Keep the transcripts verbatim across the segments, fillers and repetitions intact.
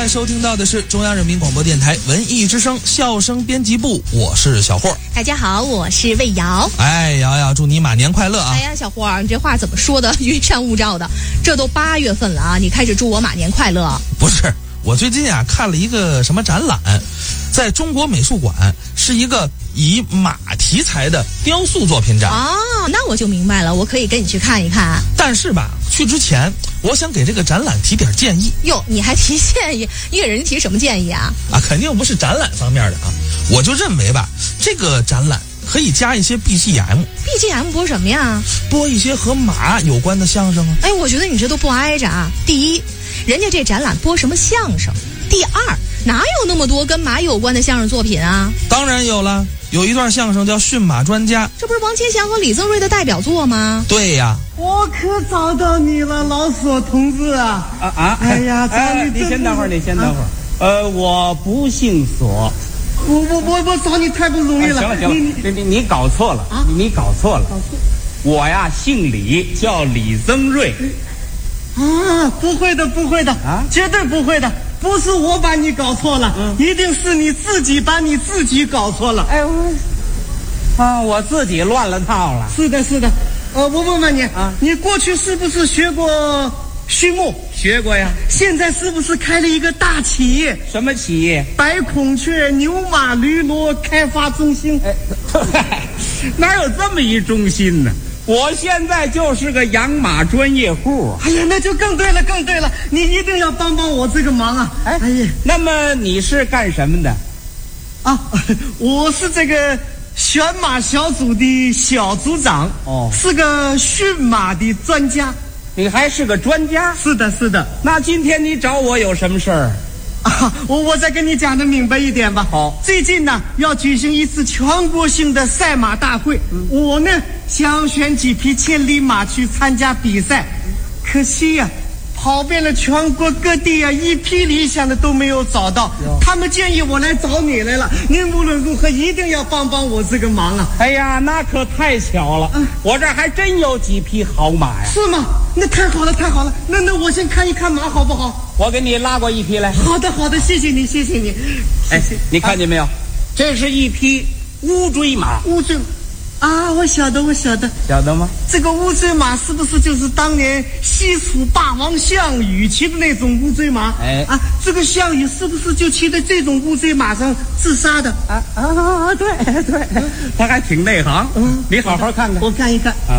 收听到的是中央人民广播电台文艺之声笑声编辑部，我是小霍。 大家好，我是魏瑶。 哎，瑶瑶，祝你马年快乐啊！ 哎呀，小霍，你这话怎么说的？云山雾罩的，这都八月份了啊，你开始祝我马年快乐？ 不是，我最近啊看了一个什么展览，在中国美术馆，是一个以马题材的雕塑作品展。 哦，那我就明白了，我可以跟你去看一看。 但是吧，去之前我想给这个展览提点建议。 哟，你还提建议？你给人提什么建议啊？ 啊，肯定不是展览方面的啊。我就认为吧，这个展览可以加一些 B G M。B G M 播什么呀？ 播一些和马有关的相声啊。 哎，我觉得你这都不挨着啊。第一，人家这展览播什么相声？第二，哪有那么多跟马有关的相声作品啊？ 当然有了，有一段相声叫《驯马专家》， 这不是王千祥和李增瑞的代表作吗？ 对呀， 我可找到你了，老索同志啊！ 啊啊！ 哎呀，找哎， 你你先等会儿，你先等会儿。呃，我不姓索。 我我我我找你太不容易了。 行了行了， 你你你你搞错了啊！你搞错了。我呀姓李，叫李增瑞。 啊，不会的，不会的啊，绝对不会的。不是我把你搞错了，嗯、一定是你自己把你自己搞错了。 哎，我啊，我自己乱了套了。 是的，是的。呃，我问问你啊，你过去是不是学过畜牧？ 学过呀。 现在是不是开了一个大企业？ 什么企业？ 白孔雀牛马驴骡开发中心。 哎，哪有这么一中心呢？我现在就是个养马专业户。 哎呀，那就更对了，更对了！你一定要帮帮我这个忙啊！ 哎，哎呀，那么你是干什么的？ 啊，我是这个选马小组的小组长。哦，是个驯马的专家。 你还是个专家？ 是的，是的。 那今天你找我有什么事儿？ 啊，我我再跟你讲的明白一点吧。 好， 最近呢要举行一次全国性的赛马大会，嗯、我呢想选几匹千里马去参加比赛，可惜呀、啊，跑遍了全国各地啊，一匹理想的都没有找到。他们建议我来找你来了，您无论如何一定要帮帮我这个忙啊！ 哎呀，那可太巧了，嗯、我这还真有几匹好马呀。 是吗？那太好了，太好了！那那我先看一看马好不好？ 我给你拉过一匹来。 好的，好的，谢谢你，谢谢你。 哎，你看见没有？啊、这是一匹乌骓马。 乌骓，啊，我晓得，我晓得。 晓得吗？ 这个乌骓马是不是就是当年西楚霸王项羽骑的那种乌骓马？哎，啊，这个项羽是不是就骑在这种乌骓马上自杀的？ 啊啊，对对，他还挺内行。嗯，你好好看看， 我看一看。啊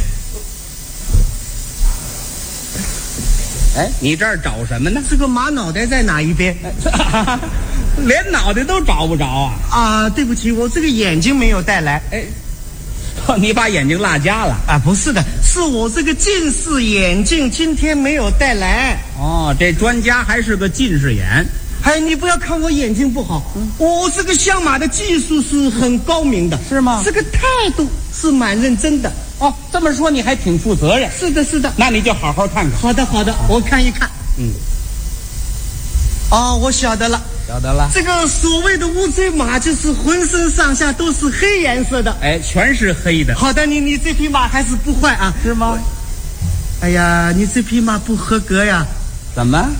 哎，你这儿找什么呢？ 这个马脑袋在哪一边？ 连脑袋都找不着啊！ 啊，对不起，我这个眼睛没有带来。 哎，你把眼睛落家了啊？不是的，是我这个近视眼镜今天没有带来。 哦，这专家还是个近视眼。 哎，你不要看我眼睛不好，嗯、我这个相马的技术是很高明的， 是吗？ 这个态度是蛮认真的。 哦，这么说你还挺负责任。 是的，是的。 那你就好好看看。 好的，好的，我看一看。嗯。哦，我晓得了， 晓得了。 这个所谓的乌骓马，就是浑身上下都是黑颜色的。 哎，全是黑的。 好的，你你这匹马还是不坏啊？ 是吗？ 哎呀，你这匹马不合格呀。 怎么？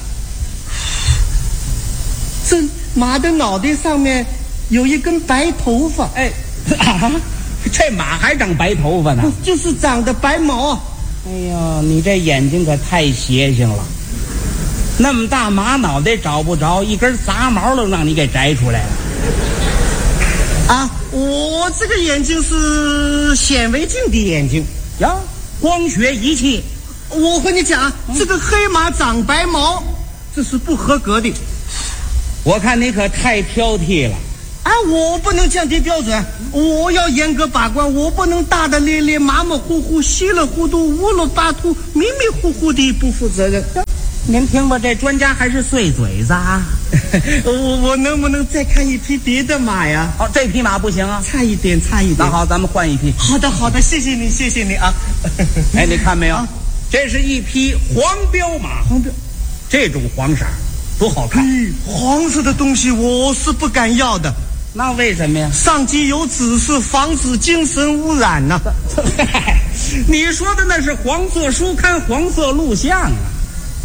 这马的脑袋上面有一根白头发。 哎。啊这马还长白头发呢， 就是长的白毛啊！ 哎呦，你这眼睛可太邪性了，那么大马脑袋找不着，一根杂毛都让你给摘出来了。 啊，我这个眼睛是显微镜的眼睛呀，光学仪器。 我和你讲，嗯、这个黑马长白毛，这是不合格的。 我看你可太挑剔了。 啊，我不能降低标准，我要严格把关，我不能大大咧咧、马马虎虎、稀里糊涂、乌鲁巴图、迷迷糊糊的不负责任。 您听吧，这专家还是碎嘴子啊！ 我我能不能再看一匹别的马呀？ 哦，这匹马不行啊， 差一点，差一点。 那好，咱们换一匹。 好的，好的，谢谢你，谢谢你啊！ 哎，你看没有？啊、这是一匹黄标马， 黄标， 这种黄色多好看！ 嗯、黄色的东西我是不敢要的。 那为什么呀？ 上级有指示防止精神污染呢、 啊。你说的那是黄色书刊、黄色录像啊。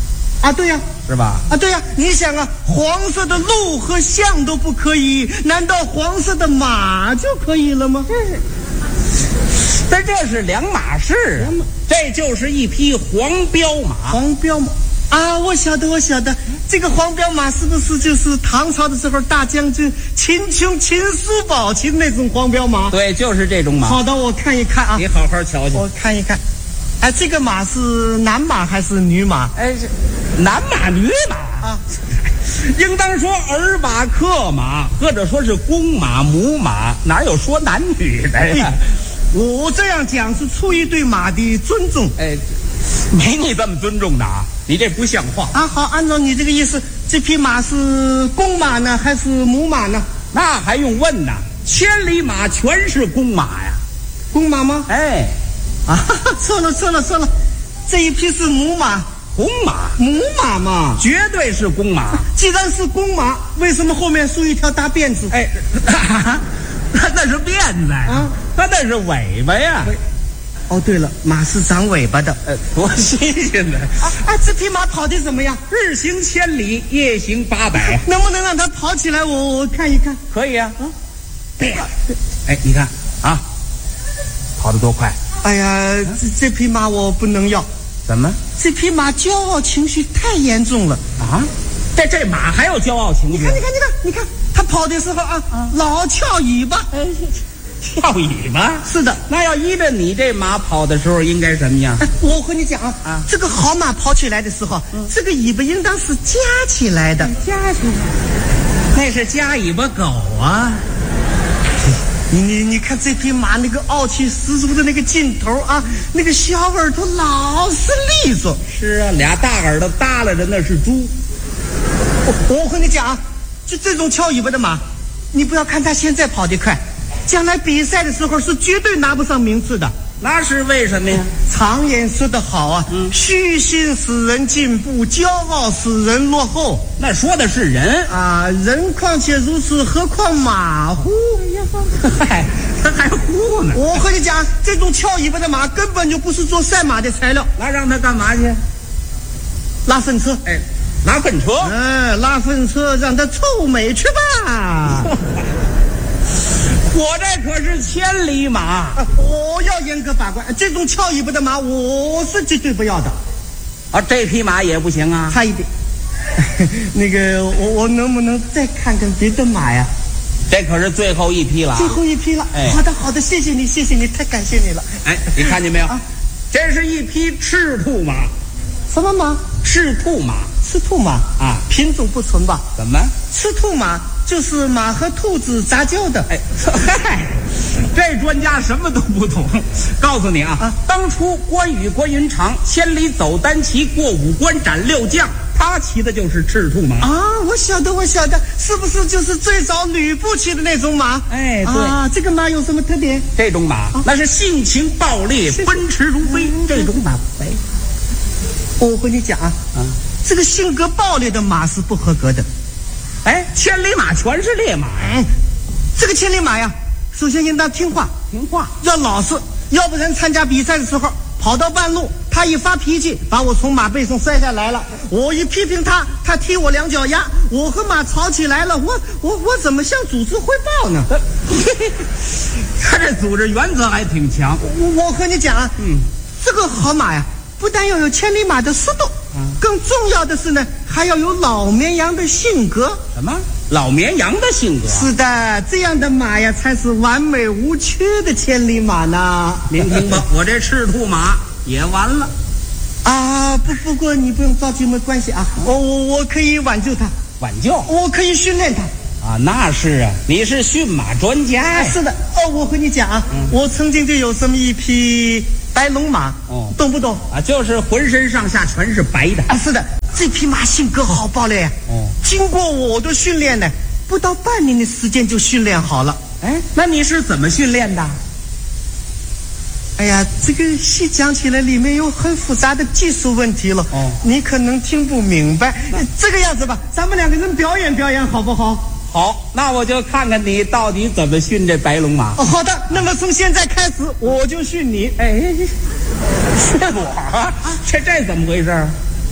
啊，对呀、 是吧？ 啊，对呀、你想啊，黄色的鹿和象都不可以，难道黄色的马就可以了吗？ 但这是两码事啊，这就是一匹黄骠马。 黄骠马啊，我晓得，我晓得，这个黄骠马是不是就是唐朝的时候大将军秦琼、秦叔宝琴那种黄骠马？ 对，就是这种马。 好的，我看一看啊， 你好好瞧瞧。 我看一看。哎，这个马是男马还是女马？ 哎，这男马女马啊， 应当说儿马、克马，或者说是公马、母马，哪有说男女的呀？ 我这样讲是出于对马的尊重。 哎，没你这么尊重的啊！你这不像话啊！好，按照你这个意思，这匹马是公马呢，还是母马呢？ 那还用问呢？千里马全是公马呀！ 公马吗？ 哎， 啊，错了错了错了，这一匹是母马。 公马， 母马嘛， 绝对是公马。 既然是公马，为什么后面梳一条大辫子？ 哎，那是辫子呀， 啊， 那那是尾巴呀。 哦，对了，马是长尾巴的， 呃，多新鲜呢！ 啊啊，这匹马跑得怎么样？ 日行千里，夜行八百， 能不能让它跑起来？我我看一看。 可以啊。啊，哎，你看啊，跑得多快！ 哎呀，这这匹马我不能要。 怎么？ 这匹马骄傲情绪太严重了啊！这这马还有骄傲情绪？ 你看，你看，你看，你看，它跑的时候啊，啊老翘尾巴。 哎，翘尾巴？ 是的。 那要依着你这马跑的时候，应该什么样？ 哎、我和你讲啊，啊这个好马跑起来的时候，嗯、这个尾巴应当是夹起来的。 夹起来？那是夹尾巴狗啊！ 你你你看这匹马那个傲气十足的那个劲头啊，那个小耳朵老是利索。 是啊，俩大耳朵耷拉着那是猪。 我我和你讲啊，就这种翘尾巴的马，你不要看它现在跑得快，将来比赛的时候是绝对拿不上名次的。 那是为什么呀？ 常言说得好啊，嗯、虚心使人进步，骄傲使人落后。 那说的是人啊，人况且如此，何况马乎？ 嗨，他还呼呢！ 我和你讲，这种翘尾巴的马根本就不是做赛马的材料。 那让他干嘛去？ 拉粪车。 哎，拉粪车？ 嗯，拉粪车，让他臭美去吧。 我这可是千里马、 啊，我要严格把关。这种翘尾巴的马，我是绝对不要的。 啊，这匹马也不行啊， 差一点。那个，我我能不能再看看别的马呀？ 这可是最后一匹了， 最后一匹了。 哎， 好的好的，谢谢你谢谢你，太感谢你了。 哎，你看见没有？啊、这是一匹赤兔马。 什么马？ 赤兔马。 赤兔马啊， 品种不纯吧？ 怎么？ 赤兔马就是马和兔子杂交的。 哎，嗨，这专家什么都不懂。告诉你啊，啊当初关羽、关云长千里走单骑，过五关斩六将，他骑的就是赤兔马啊！我晓得，我晓得，是不是就是最早吕布骑的那种马？ 哎，对啊，这个马有什么特点？ 这种马、啊、那是性情暴烈，奔驰如飞。嗯、这种马，哎， 我和你讲啊，啊，这个性格暴烈的马是不合格的。 哎，千里马全是烈马呀、 嗯！这个千里马呀，首先应当听话， 听话， 要老实，要不然参加比赛的时候跑到半路，他一发脾气，把我从马背上摔下来了，我一批评他，他踢我两脚丫，我和马吵起来了，我我我怎么向组织汇报呢？ 他这组织原则还挺强。 我我和你讲啊， 嗯， 这个好马呀，不但要有千里马的速度，嗯、更重要的是呢，还要有老绵羊的性格。 什么？老绵羊的性格？ 是的，这样的马呀，才是完美无缺的千里马呢。 您听吧，我这赤兔马也完了。 啊，不不过你不用着急，没关系啊，我我我可以挽救它， 挽救， 我可以训练它。 啊，那是啊，你是驯马专家呀。 啊、是的，哦，我和你讲啊，嗯、我曾经就有这么一匹白龙马， 哦， 懂不懂？ 啊，就是浑身上下全是白的。 啊，是的，这匹马性格好暴烈呀。 哦， 经过我的训练呢，不到半年的时间就训练好了。 哎，那你是怎么训练的？ 哎呀，这个细讲起来里面有很复杂的技术问题了。 哦， 你可能听不明白。这个样子吧，咱们两个人表演表演好不好？ 好，那我就看看你到底怎么训这白龙马。 哦，好的，那么从现在开始我就训你。 哎，训我？这这怎么回事？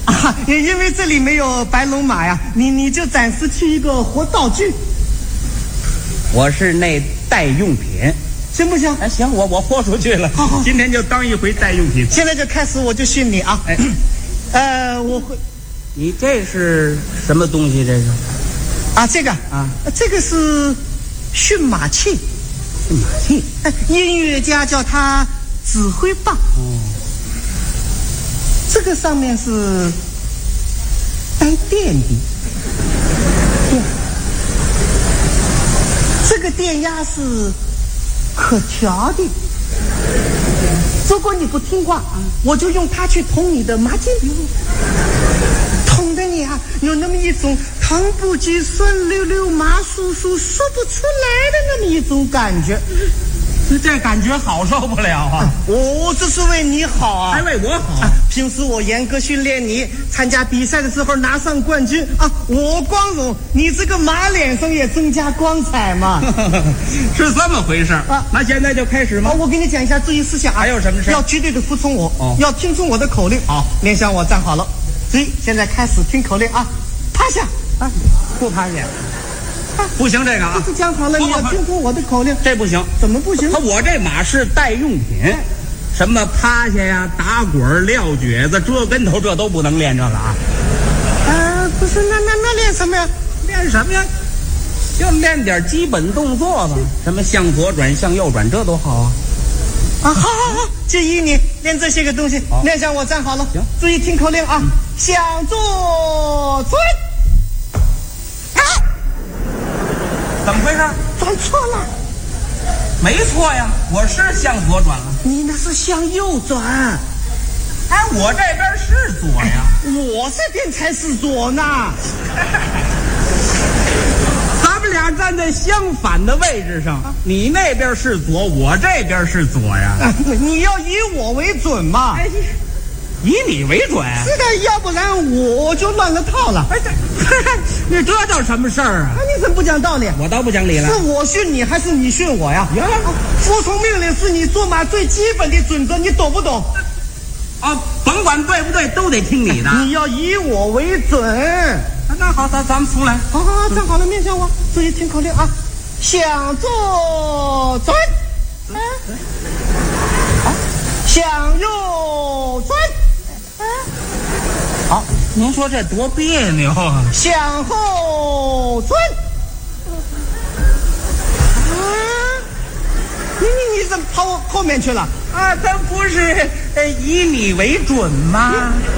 啊，因为这里没有白龙马呀，你你就暂时去一个活道具。 我是那代用品， 行不行？ 哎，行，我我豁出去了。 好好， 今天就当一回代用品。 现在就开始，我就训你啊。 哎， 呃，我会你这是什么东西？这是啊，这个啊， 这个是驯马器。 驯马器， 哎，音乐家叫它指挥棒。 哦， 这个上面是带电的。电这个电压是可调的。如果你不听话，我就用它去捅你的麻筋，捅的你啊有那么一种糖不计酸溜溜麻酥酥说不出来的那么一种感觉。 这感觉好受不了啊！ 哦，这是为你好啊， 还为我好。 啊，平时我严格训练你，参加比赛的时候拿上冠军啊，我光荣，你这个马脸上也增加光彩嘛。 是这么回事啊？那现在就开始吗？ 啊，我给你讲一下注意事项啊。 还有什么事？ 要绝对的服从我， 哦， 要听从我的口令。 好， 面向我站好了。注意，现在开始听口令啊，趴下啊， 不趴下。不行，这个啊， 这是讲好了，你要听从我的口令。 这不行， 怎么不行？ 我这马是代用品，什么趴下呀、打滚、撂蹶子、折跟头，这都不能练这个啊。 啊，不是，那那那练什么呀？ 练什么呀？就练点基本动作吧，什么向左转、向右转，这都好啊。 啊，好好好，建议你练这些个东西。面向我站好了， 行， 注意听口令啊，嗯、向左转。 怎么回事？ 转错了。 没错呀，我是向左转了。 你那是向右转。 哎，我这边是左呀， 我这边才是左呢。 咱们俩站在相反的位置上，啊、你那边是左，我这边是左呀。 啊、你要以我为准嘛。 哎，以你为准。 是的，要不然我就乱了套了。 哎，这你这叫什么事儿啊？ 啊，你怎么不讲道理？ 我倒不讲理了。 是我训你，还是你训我呀？ 呀， 啊、服从命令是你做马最基本的准则，你懂不懂？ 啊，甭管对不对，都得听你的。 你要以我为准。 啊、那好，咱咱们重来。 好好好，站好了，面向我，注意听口令啊，向左转，啊，好，向右转，啊， 好，您说这多别扭啊！ 向后转，啊，你你你怎么跑我后面去了？ 啊，咱不是呃以你为准吗？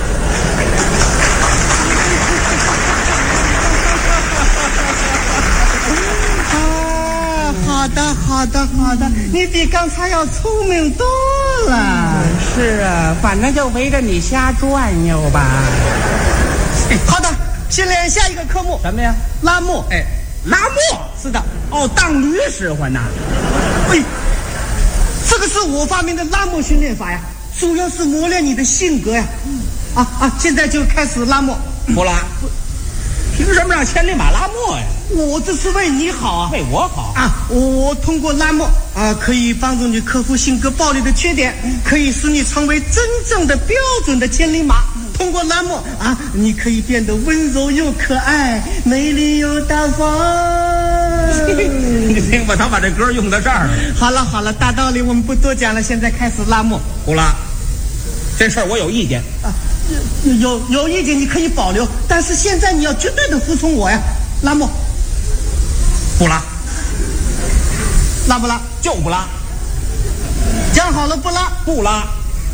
啊，好的好的好的，你比刚才要聪明多了。 嗯、是啊，反正就围着你瞎转悠吧。 好的，先练下一个科目。 什么呀？ 拉磨。 哎，拉磨。 是的。 哦，当驴使唤呐。 哎，这个是我发明的拉磨训练法呀，主要是磨练你的性格呀。啊啊，现在就开始拉磨。 不拉。凭什么让千里马拉磨呀？ 我这是为你好啊， 为我好啊！我通过拉磨啊，可以帮助你克服性格暴力的缺点，可以使你成为真正的标准的千里马。通过拉磨啊，你可以变得温柔又可爱，美丽又大方。 你听吧，他把这歌用到这儿了。 好了好了，大道理我们不多讲了，现在开始拉磨。 不拉，这事儿我有意见啊。有有意见你可以保留，但是现在你要绝对的服从我呀。拉磨。 不拉。 拉不拉？ 就不拉。 讲好了不拉。 不拉。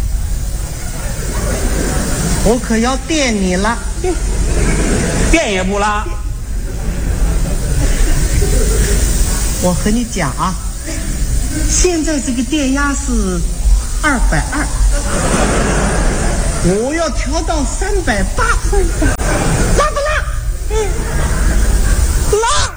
我可要电你了。 电也不拉。 我和你讲啊，现在这个电压是二百二，我要调到三百八，拉不拉？嗯，拉。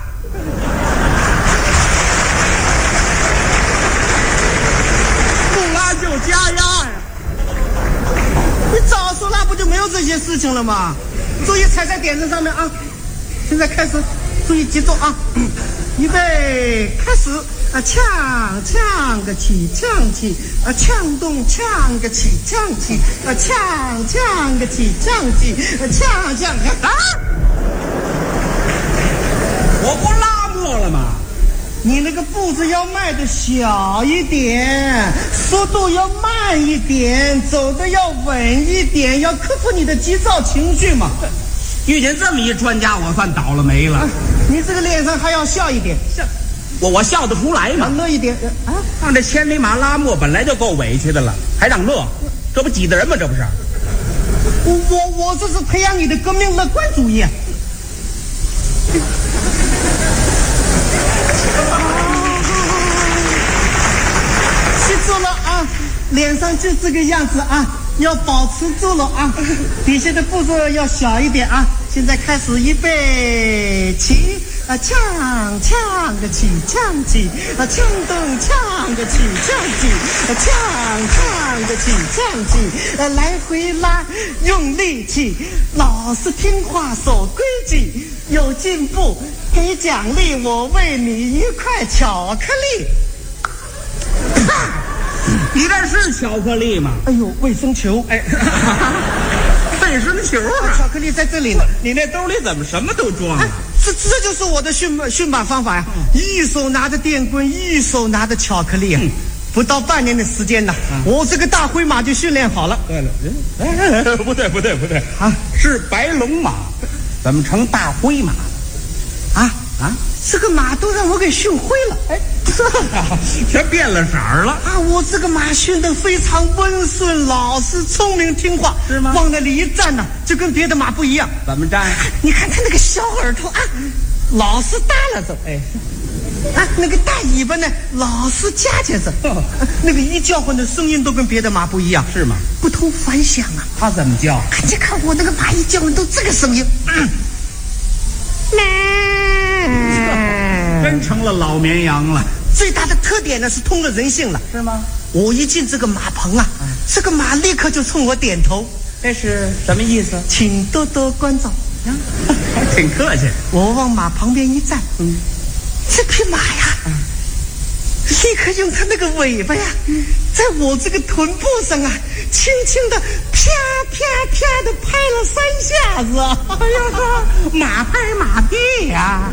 不拉就加压呀！你早说拉不就没有这些事情了吗？注意踩在点子上面啊！现在开始，注意节奏啊！预备，开始。 啊，锵锵个起锵起，啊，锵动锵个起锵起，啊，锵锵个起锵起，啊，锵锵啊！ 我不拉磨了吗？ 你那个步子要迈的小一点，速度要慢一点，走的要稳一点，要克服你的急躁情绪嘛。 遇见这么一专家，我算倒了霉了。 啊，你这个脸上还要笑一点，笑， 我我笑得出来吗？ 乐一点啊！ 让这千里马拉磨本来就够委屈的了，还让乐，这不挤得人吗？这不是？ 我我我这是培养你的革命乐观主义啊！记住了啊，脸上就这个样子啊，要保持住了啊，底下的步骤要小一点啊。现在开始，预备起，啊，锵锵个起锵起，啊，锵动锵个起锵起，啊，锵锵个起锵起，啊，来回拉，用力气，老实听话，守规矩，有进步给奖励，我喂你一块巧克力。 你这是巧克力吗？ 哎呦，卫生球！ 哎，卫生球啊！ 巧克力在这里呢。 你那兜里怎么什么都装啊？ 这这就是我的驯马驯马方法呀！嗯、一手拿着电棍，一手拿着巧克力啊！嗯、不到半年的时间呢，嗯、我这个大灰马就训练好了。 对了，哎，不对不对不对啊，是白龙马，怎么成大灰马了？ 啊啊！这个马都让我给训灰了，哎， 全变了色儿了啊！我这个马训得非常温顺、老实、聪明、听话， 是吗？ 往那里一站呢，就跟别的马不一样。 怎么站？ 你看它那个小耳朵啊，老是耷拉着，哎，啊，那个大尾巴呢，老是夹夹着，哦、那个一叫唤的声音都跟别的马不一样， 是吗？ 不同凡响啊！ 它怎么叫？ 看，你看我那个马一叫唤都这个声音，嗯真成了老绵羊了。 最大的特点呢是通了人性了， 是吗？ 我一进这个马棚啊，嗯、这个马立刻就冲我点头， 这是什么意思？ 请多多关照。 啊、还挺客气。 我往马旁边一站，嗯，这匹马呀，嗯、立刻用它那个尾巴呀，嗯、在我这个臀部上啊，轻轻的啪啪啪的拍了三下子。哎呀，马拍马屁呀！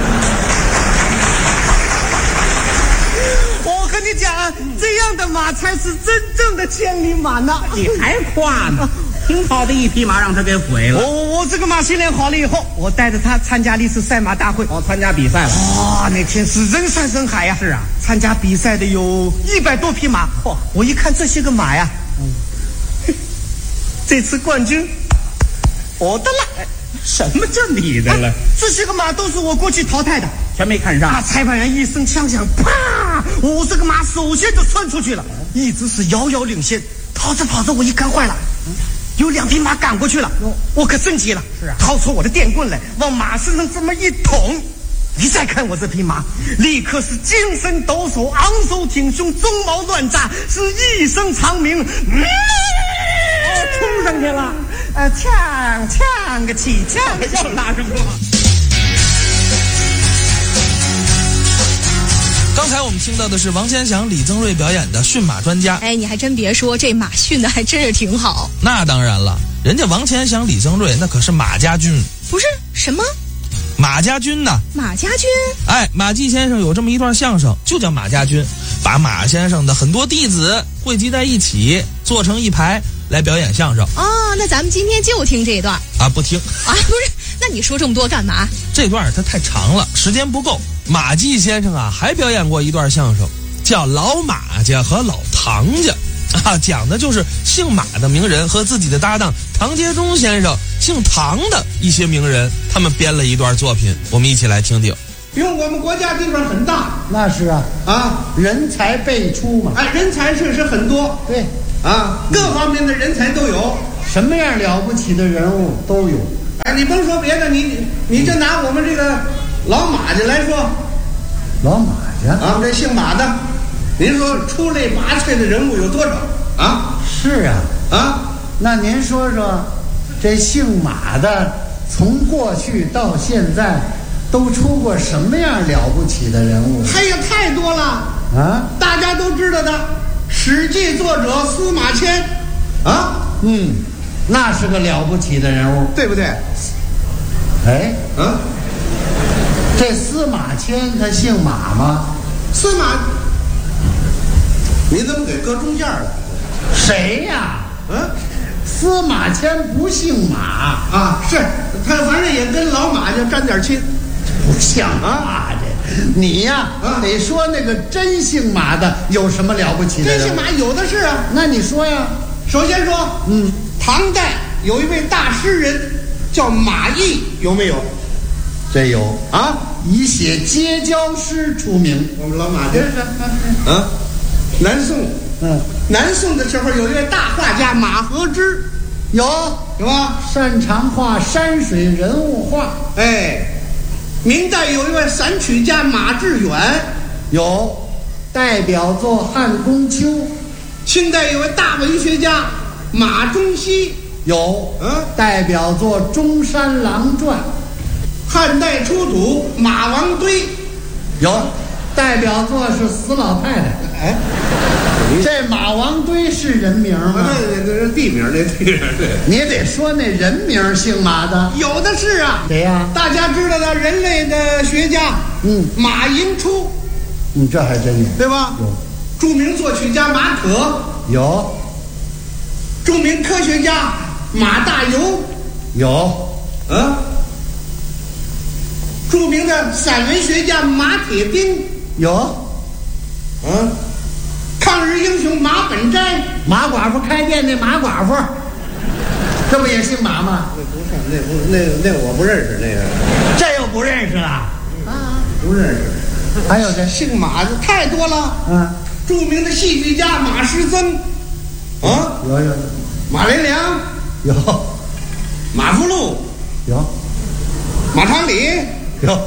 我跟你讲啊，这样的马才是真正的千里马呢。 你还夸呢？挺好的一匹马，让他给毁了。 我我这个马训练好了以后，我带着他参加了一次赛马大会。 哦，参加比赛了。 哇，那天是人山人海呀。 是啊， 参加比赛的有一百多匹马。嚯，我一看这些个马呀，嗯，这次冠军我的了。 哎，什么叫你的了？啊、 这些个马都是我过去淘汰的， 全没看上。 啊！裁判员一声枪响，啪！我这个马首先就窜出去了，一直是遥遥领先。跑着跑着，我一看坏了，嗯、有两匹马赶过去了，嗯、我可真急了。 是啊， 掏出我的电棍来，往马身上这么一捅。你再看我这匹马，立刻是精神抖擞，昂首挺胸，鬃毛乱炸，是一声长鸣。嗯哦，冲上去了， 呃，锵锵个起锵， 又拉上过。 刚才我们听到的是王千祥、李增瑞表演的驯马专家。 哎，你还真别说，这马训的还真是挺好。 那当然了，人家王千祥、李增瑞那可是马家军。 不是什么？ 马家军呢？ 马家军？ 哎，马季先生有这么一段相声，就叫马家军，把马先生的很多弟子汇集在一起，做成一排来表演相声。 哦，那咱们今天就听这一段啊？不听啊？不是，那你说这么多干嘛？ 这段它太长了，时间不够。马季先生啊，还表演过一段相声，叫《老马家和老唐家》，啊，讲的就是姓马的名人和自己的搭档唐杰忠先生姓唐的一些名人，他们编了一段作品，我们一起来听听。 因为我们国家地方很大， 那是啊， 啊， 人才辈出嘛， 哎，人才确实很多， 对， 啊，各方面的人才都有， 什么样了不起的人物都有。 哎，你甭说别的，你你就拿我们这个老马家来说， 老马家啊，这姓马的，您说出类拔萃的人物有多少啊？ 是啊， 啊， 那您说说，这姓马的从过去到现在都出过什么样了不起的人物？ 还有太多了啊！ 大家都知道的，《史记》作者司马迁，啊， 嗯，那是个了不起的人物， 对不对？ 哎， 啊， 这司马迁他姓马吗？ 司马，你怎么给搁中间了？ 谁呀？ 嗯， 司马迁不姓马啊，是他，反正也跟老马就沾点亲。 不像话这，你呀、 啊、 得说那个真姓马的有什么了不起的人？ 真姓马有的是啊。 那你说呀？ 首先说， 嗯， 唐代有一位大诗人叫马邑，有没有？ 这有啊， 以写结交诗出名。 我们老马这是啊，南宋， 嗯， 南宋的时候有一位大画家马和之， 有有吧？ 擅长画山水人物画。 哎。明代有一位散曲家马致远， 有代表作《汉宫秋》。 清代有位大文学家马中锡， 有嗯， 代表作《中山狼传》。 汉代出土马王堆， 有代表作是《死老太太》。 哎， 这马王堆是人名吗？ 那那是地名，那地名对。 你得说那人名姓马的， 有的是啊。 谁呀？ 大家知道的人类的学家， 嗯， 马寅初， 你这还真有， 对吧？ 有。 著名作曲家马可， 有。 著名科学家马大猷， 有。 啊。著名的散文学家马铁兵， 有。 啊。抗日英雄马本斋， 马寡妇开店那马寡妇，这不也姓马吗？ 那不是，那不那那我不认识那个， 这又不认识了啊，不认识。 还有这姓马的太多了。 嗯， 著名的戏剧家马师曾，啊， 有有马连良， 有马福禄， 有马堂里， 有。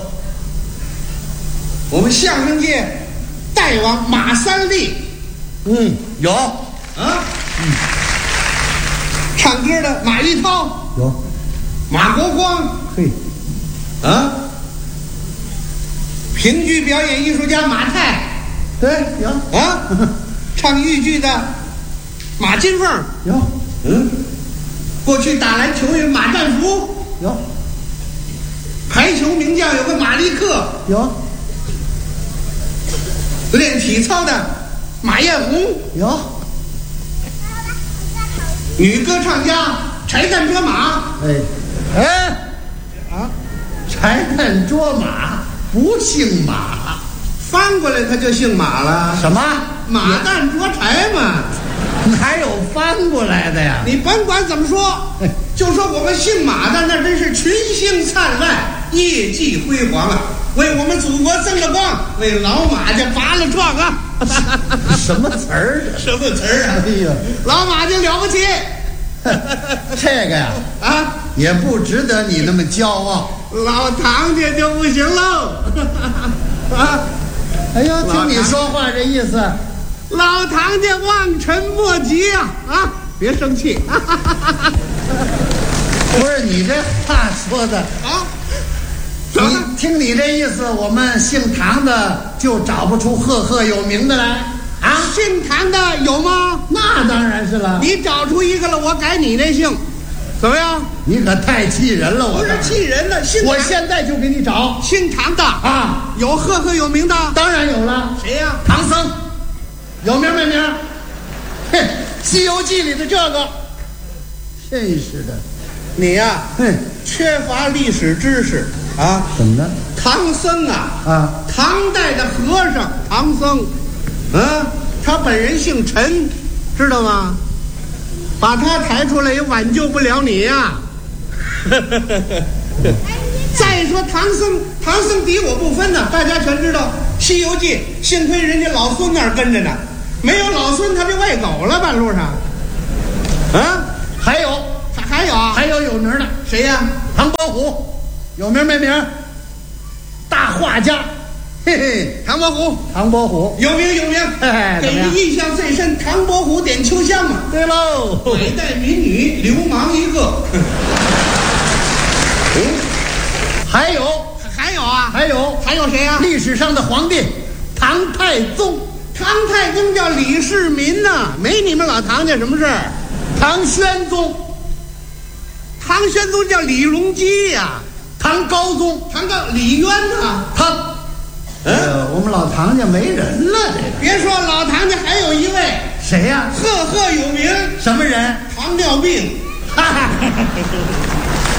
我们相声界大王马三立， 嗯，有啊，嗯，唱歌的马一涛， 有。 马国光， 嘿， 啊，评剧表演艺术家马泰， 对，有啊，唱豫剧的马金凤， 有嗯，过去打篮球有马占福， 有排球名将有个马利克， 有练体操的马艳红， 有。 女歌唱家柴旦卓玛， 哎哎啊，柴旦卓玛不姓马， 翻过来他就姓马了。 什么马旦卓柴嘛？ 还有翻过来的呀？ 你甭管怎么说，就说我们姓马的那真是群星灿烂，业绩辉煌啊，为我们祖国增了光，为老马家拔了创啊！ 什么词儿？ 什么词儿啊？ 哎呀， 老马家了不起！ 这个呀啊， 也不值得你那么骄傲。 老唐家就不行喽！啊， 哎呦，听你说话这意思， 老唐家望尘莫及啊！啊，别生气不是你这话说的啊！怎么？ 你听你这意思，我们姓唐的就找不出赫赫有名的来啊？ 姓唐的有吗？ 那当然是了。 你找出一个了，我改你那姓，怎么样？ 你可太气人了！我不是气人了，姓我唐现在就给你找姓唐的啊， 有赫赫有名的， 当然有了。 谁呀？ 唐僧，有名没名？哼，《西游记》里的这个，真是的。 你呀， 哼， 缺乏历史知识啊！ 怎么呢？ 唐僧啊， 啊， 唐代的和尚唐僧，啊，他本人姓陈，知道吗？把他抬出来也挽救不了你呀、再说唐僧，唐僧敌我不分呢，大家全知道《西游记》，幸亏人家老孙那儿跟着呢，没有老孙他就喂狗了，半路上。啊， 还有还还有啊还有有名的， 谁呀、 唐伯虎，有名没名？大画家，嘿嘿， 唐伯虎唐伯虎有名有名， 哎给怎么样人印象最深。唐伯虎点秋香嘛， 对喽， 百代民女流氓一个。 还有还有啊， 啊。 还有还有谁呀、啊？ 历史上的皇帝唐太宗。 唐太宗叫李世民呐、啊，没你们老唐家什么事儿。 唐玄宗， 唐玄宗叫李隆基呀、啊。 唐高宗， 唐高李渊呐， 他，呃，我们老唐家没人了，这个。 别说老唐家还有一位， 谁呀、 赫赫有名， 什么人？ 糖尿病。哈哈。